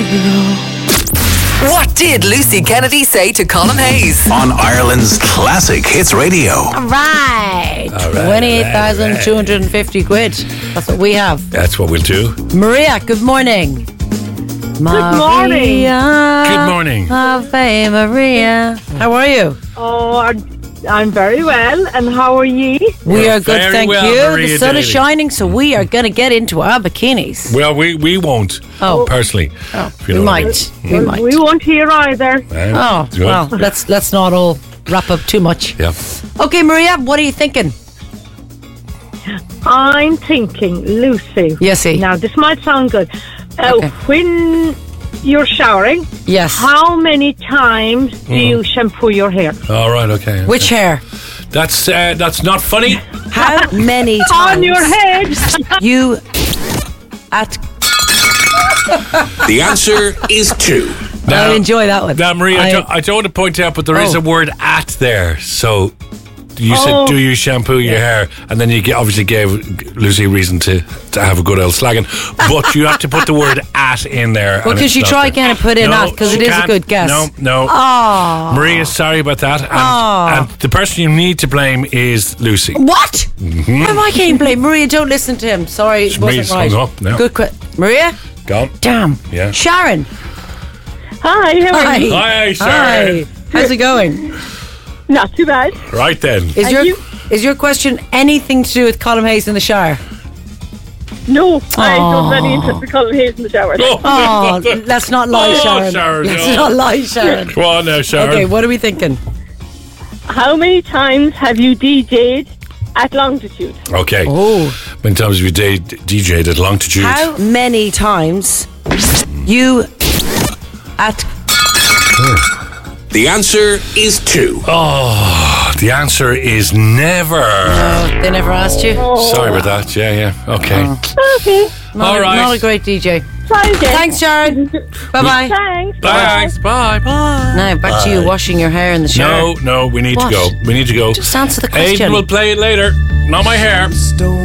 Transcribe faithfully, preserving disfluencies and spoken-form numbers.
What did Lucy Kennedy say to Colin Hayes? On Ireland's classic hits radio. All right. All right, twenty-eight thousand two hundred fifty quid. That's what we have. That's what we'll do. Maria, good morning. Good morning. Maria, Good morning. Ave Maria. How are you? Oh, I'm, I'm very well. And how are ye? We We're are good, very thank well, you. Maria The sun Daly. is shining, so we are going to get into our bikinis. Well, we, we won't. Oh. Personally. Oh, If you we know what I might. We Well, might. we won't hear either. mean. Oh, Good. well, let's let's not all wrap up too much. Yeah. Okay, Maria, what are you thinking? I'm thinking, Lucy. Yesy. Now, this might sound good. Uh, Okay. When you're showering, Yes. how many times do you shampoo your hair? All right, okay. Which hair? That's uh, that's not funny. How many times On your head. you at? The answer is two. Now, I enjoy that one. Now, Maria, I, I- don't, I don't want to point out, but there is Oh. a word "at" there. So you Oh. said, "Do you shampoo your hair?" And then you g- obviously gave Lucy a reason to, to have a good old slagging. But you have to put the word "at" in there. Well, and 'cause it's you not try there. again and put in No, "at," 'cause it she is a can't. good guess. No, no. Oh. Maria, sorry about that. And, Oh. and the person you need to blame is Lucy. What? Why am I getting blamed? Maria, don't listen to him. Sorry, it wasn't Maria's right. hung up now. Good que- Maria? Go on. Damn. Yeah. Sharon. Hi, how are Hi. you? Hi, Sharon. Hi. How's it going? Not too bad. Right then. Is your you? is your question anything to do with Colin Hayes in the shower? No, I don't have any interest in Colin Hayes in the shower. Oh, let's not lie, Oh, Sharon. Sharon, Let's no. not lie, Sharon. Go on now, Sharon. Okay, what are we thinking? How many times have you D J'd at Longitude? Okay. Oh. Many times have you d- D J'd at Longitude? How many times you at The answer is two. Oh, the answer is never. Oh, they never asked you? Sorry about that. Yeah, yeah. Okay. Okay, Not, All a, right. not a great D J. try again. Thanks, Sharon. Bye-bye. Thanks. Thanks. Bye. Bye. Now, back to you washing your hair in the shower. No, no, we need What? to go. We need to go. Just answer the question. Aidan will play it later. Not my hair.